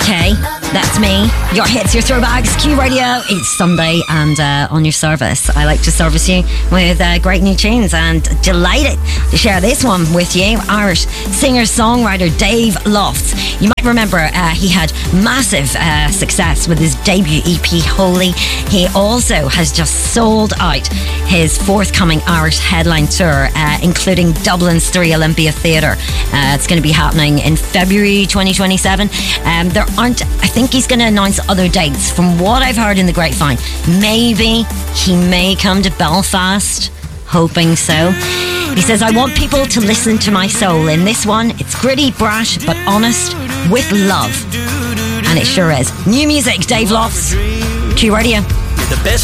Okay, that's me. Your hits, your throwbacks, Q Radio. It's Sunday and on your service. I like to service you with great new tunes, and delighted to share this one with you. Irish singer-songwriter Dave Lofts. You might remember he had massive success with his debut EP Holy. He also has just sold out his forthcoming Irish headline tour, including Dublin's 3 Olympia Theatre. It's going to be happening in February 2027. There aren't, I think he's going to announce other dates. From what I've heard in the grapevine, maybe he may come to Belfast, hoping so. He says, I want people to listen to my soul. In this one, it's gritty, brash, but honest, with love. And it sure is. New music, Dave Lofts, Q Radio. The best